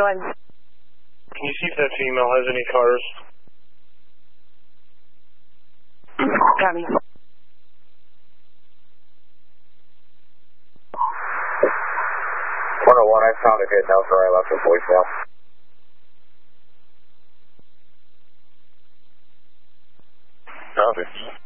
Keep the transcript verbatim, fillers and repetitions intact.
Go ahead. Can you see if that female has any cars? Copy. one oh one, I found a hit now, sorry, I left a voicemail. Copy.